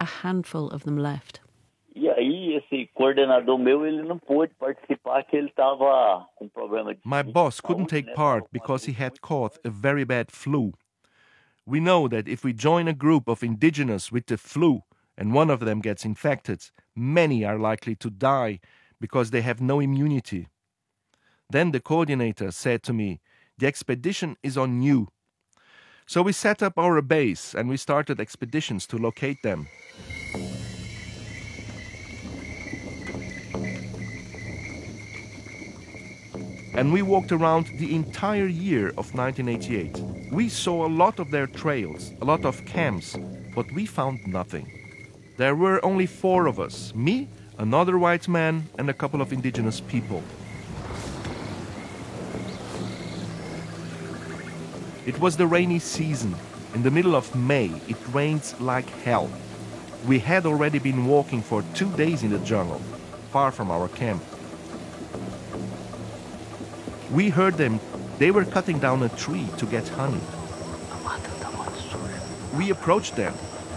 handful of them left. E aí, esse coordenador meu, ele não pôde participar, que ele estava com problema de My boss couldn't take part because he had caught a very bad flu. We know that if we join a group of indigenous with the flu and one of them gets infected, many are likely to die because they have no immunity. Then the coordinator said to me, "The expedition is on you." So we set up our base and we started expeditions to locate them. And we walked around the entire year of 1988. We saw a lot of their trails, a lot of camps, but we found nothing. There were only 4 of us, me, another white man, and a couple of indigenous people. It was the rainy season. In the middle of May, it rains like hell. We had already been walking for 2 days in the jungle, far from our camp. We heard them. They were cutting down a tree to get honey. We approached them.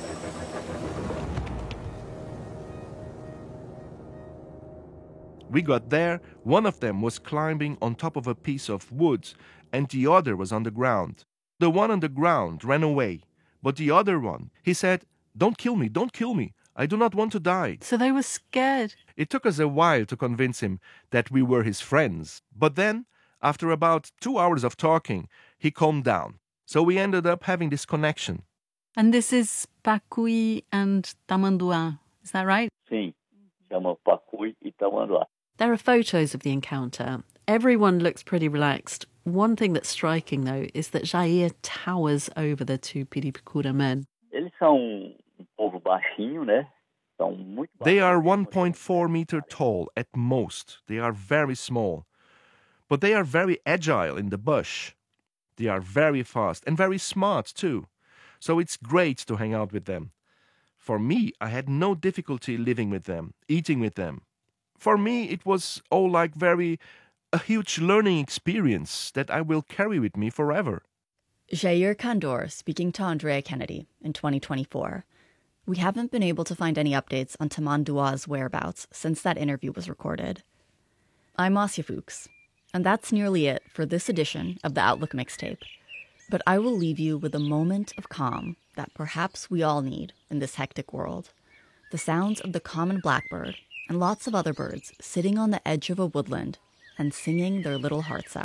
We got there. One of them was climbing on top of a piece of wood, and the other was on the ground. The one on the ground ran away, but the other one, he said, "Don't kill me, don't kill me. I do not want to die." So they were scared. It took us a while to convince him that we were his friends. But then, after about 2 hours of talking, he calmed down. So we ended up having this connection. And this is Pacui and Tamanduá, is that right? Sim, chama Pacui e Tamanduá. There are photos of the encounter. Everyone looks pretty relaxed. One thing that's striking, though, is that Jair towers over the 2 Piripicura men. Eles são povo baixinho, né? São muito baixinhos. They are 1.4 meter tall at most. They are very small. But they are very agile in the bush. They are very fast and very smart too. So it's great to hang out with them. For me, I had no difficulty living with them, eating with them. For me, it was all like a huge learning experience that I will carry with me forever. Jair Kandor speaking to Andrea Kennedy in 2024. We haven't been able to find any updates on Tamanduá's whereabouts since that interview was recorded. I'm Marcia Fuchs, and that's nearly it for this edition of the Outlook Mixtape. But I will leave you with a moment of calm that perhaps we all need in this hectic world. The sounds of the common blackbird and lots of other birds sitting on the edge of a woodland and singing their little hearts out.